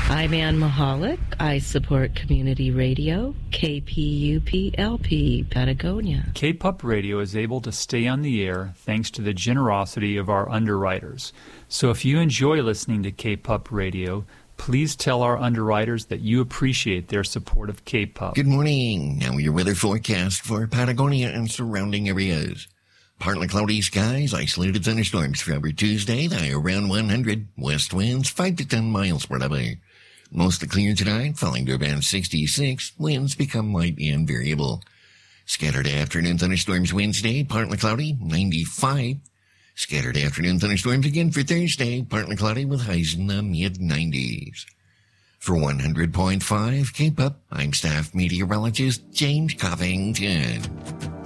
I'm Ann Mahalik. I support community radio, KPUP-LP, Patagonia. KPUP Radio is able to stay on the air thanks to the generosity of our underwriters. So if you enjoy listening to KPUP Radio, please tell our underwriters that you appreciate their support of KPUP. Good morning. Now your weather forecast for Patagonia and surrounding areas. Partly cloudy skies, isolated thunderstorms for every Tuesday, the high around 100. West winds 5 to 10 miles per hour. Mostly clear tonight, falling to around 66. Winds become light and variable. Scattered afternoon thunderstorms Wednesday, partly cloudy, 95. Scattered afternoon thunderstorms again for Thursday, partly cloudy with highs in the mid-90s. For 100.5 KPUP, I'm staff meteorologist James Covington.